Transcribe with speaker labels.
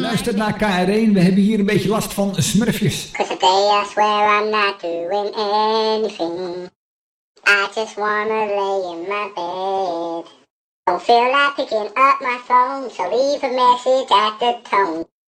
Speaker 1: luistert naar KR1. We hebben hier een beetje last van smurfjes.
Speaker 2: 'Cause today I swear I'm not doing anything. I just wanna lay in my bed. Don't feel like picking up my phone, so leave a message at the tone.